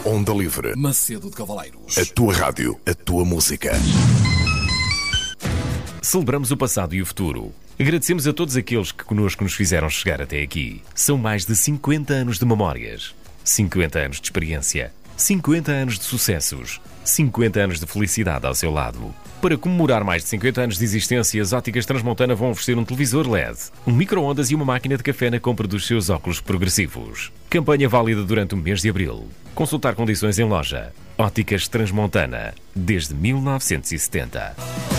Onda Livre. Macedo de Cavaleiros. A tua rádio, a tua música. Celebramos o passado e o futuro. Agradecemos a todos aqueles que connosco nos fizeram chegar até aqui. São mais de 50 anos de memórias, 50 anos de experiência, 50 anos de sucessos, 50 anos de felicidade ao seu lado. Para comemorar mais de 50 anos de existência, as Óticas Transmontana vão oferecer um televisor LED, um micro-ondas e uma máquina de café na compra dos seus óculos progressivos. Campanha válida durante o mês de abril. Consultar condições em loja. Óticas Transmontana, desde 1970.